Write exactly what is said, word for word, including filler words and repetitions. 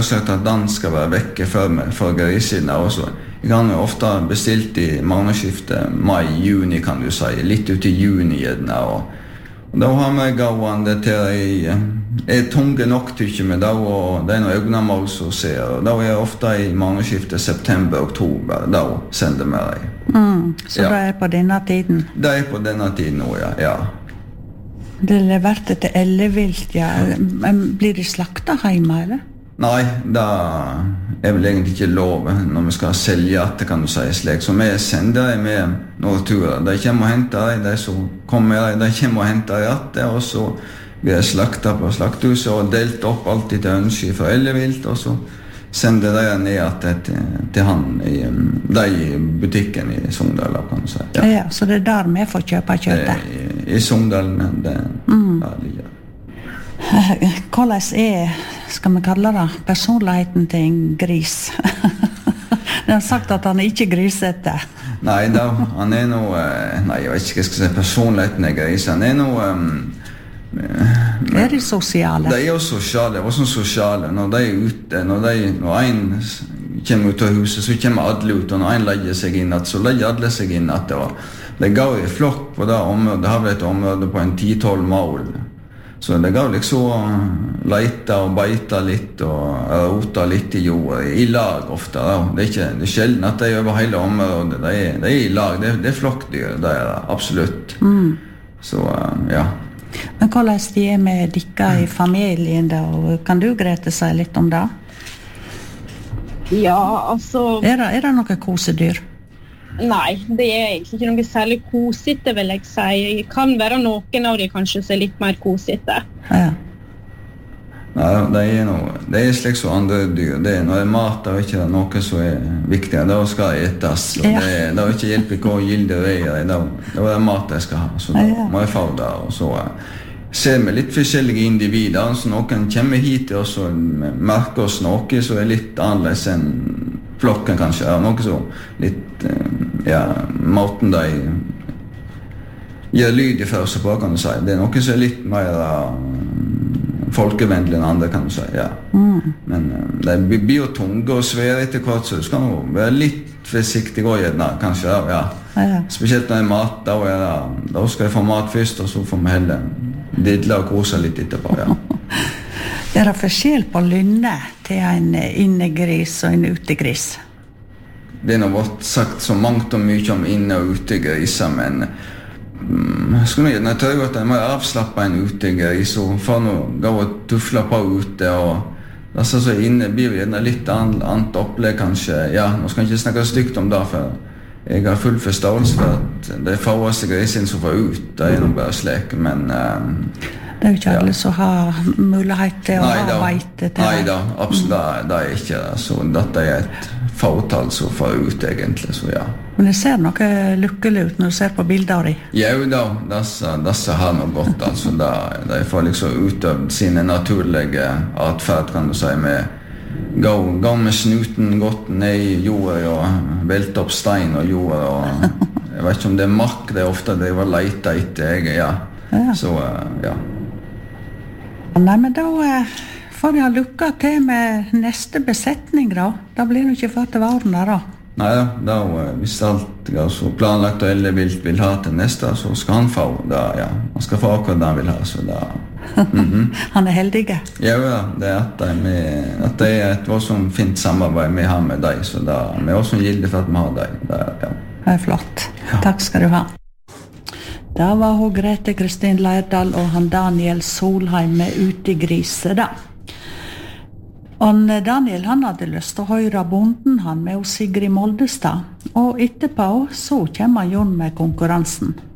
rett og slett at den skal være vekke før med for grisene også. Jeg kan jo ofte bestilt i månedsskiftet mai-juni, kan du si, litt ut i juni gjerne, og, og da har vi gående til jeg er tunge nok tykker med da, og det er noen øgnemål som ser, og da er jeg ofte i månedsskiftet september-oktober, da sender vi deg. Mm, så ja. Det er på denne tiden? Det er på denne tiden nå, ja, ja. Det er levert til ellevilt, ja. Men blir det slakta hjemme, eller? Nei, det er vel egentlig ikke lov når vi skal selge at det kan du si slik. Så vi sender dem med noen turer. De kommer og henter dem, de som kommer, de kommer og henter dem, og så blir det slakta på slakthuset og delt opp alltid til ønske for ellevilt, og så sender de ned til, til han i de butikken i Sogndal, kan du si. Ja. Ja, så det er der vi får kjøpe kjøttet? I, i Sogndal, men det mm. der ligger. Hvordan er, skal vi kalle det, personligheten til en gris? De har sagt at han er ikke grisete. Nei, da, han er noe, nei, jeg vet ikke hva jeg skal si, personligheten er gris. Han er noe... Um, Men, er de sosiale? De er jo sosiale, hva som sosiale. Når de er ute, når, de, når en kommer ut av huset, så kommer alle ut, og når en legger seg inn, så legger alle seg inn. At det, var, det går i flokk på det området, det har vært et område på en ti-tolv mål. Så det går liksom leite og beite litt, og rota litt i jorda, i lag ofte. Da. Det er ikke det er sjelden at de er over hele området, de er, de er i lag, det er, det er flokkdyr, det er det, absolutt. Mm. Så, ja. Men hvordan de er med dere i familien da, og kan du, Grete, si litt om det? Ja, altså... Er det, er det noe kosedyr? Nei, det er egentlig ikke noe særlig kosete, vil jeg si. Det kan være noen av de kanskje som er litt mer kosete. Ja. Nei, det er noe, det er slik som andre dyr. Det er, når det er mat, det er ikke noe som er viktig. Det skal etes. Ja. Det, det er ikke hjelp i hva gilde det er. Det, det er mat jeg skal ha. Så da ja. Må jeg få det. Og så ser vi litt forskjellige individer. Så noen kommer hit til oss og merker oss noe som er litt annerledes enn flokken kanskje. Noe så litt, ja, måten de gjør lyd i første på, kan du si. Det er noe som er litt mer... folkevennlig enn andre, kan du si, ja. Mm. Men uh, det blir jo tunge og svære etter hvert, så du skal jo være litt forsiktig og gjerne, kanskje, ja. Ja, ja. Spesielt når det er mat, da, er det, da skal jeg få mat først, og så får vi heller didle og kose litt etterpå, ja. Er det forskjell på lynne til en innegris og en utegris? Det er nå sagt så mangt og mye om inne- og utegriser, men jeg skulle gjerne tørre at jeg må avslappe en utegris og få noe gå og tufle på ute, og altså, så inne blir det litt annet opplegg kanskje. Ja, nå skal jeg ikke snakke stygt om det, for jeg har full forståelse for at det er færreste grisen som får ut, det er noe bare slik, men um, det er jo ikke alle ja. Som har mulighet til å nei, ha veite til nei da, absolutt, mm. det er ikke så dette er et fåtall som får ut egentlig, så ja. Men det ser noe lukkelig ut når du ser på bilder av dem. Ja, da, disse, disse har noe godt, altså. Da, de får liksom utøvd sine naturlige atferd, kan du si, med gå, gå med snuten godt ned i jorda og velte opp stein og jorda, og jeg vet ikke om det er mark, det er ofte det var leite etter, jeg, ja. Ja. Så, ja. Nei, men da får jeg ha lukka til med neste besetning, da. Da blir det ikke før til våren der, da. Nei, da, hvis alt er så planlagt og ellevilt vil ha til neste, så skal han få da, ja. Han skal få akkurat det han vil ha, så da... Mm-hmm. Han er heldig. Ja, ja, det er at, de med, at det er et voldsomt fint samarbeid vi har med deg, så da vi er også gilde for at vi har deg. Det er, ja. Det er flott. Ja. Takk skal du ha. Da var hun Grete Kristin Leirdal og han Daniel Solheim med Utegrise, da. Og Daniel han hadde lyst til å høre bonden han med Sigrid Moldestad, og etterpå så kommer Jon med konkurransen.